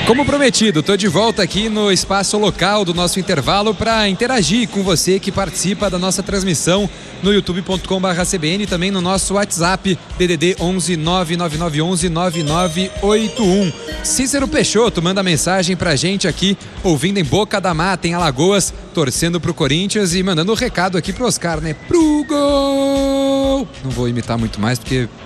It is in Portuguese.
Como prometido, estou de volta aqui no espaço local do nosso intervalo para interagir com você que participa da nossa transmissão no youtube.com/cbn e também no nosso WhatsApp, DDD 11 99911 9981. Cícero Peixoto manda mensagem pra gente aqui, ouvindo em Boca da Mata, em Alagoas, torcendo pro Corinthians e mandando um recado aqui pro Oscar, né? Pro gol! Não vou imitar muito mais porque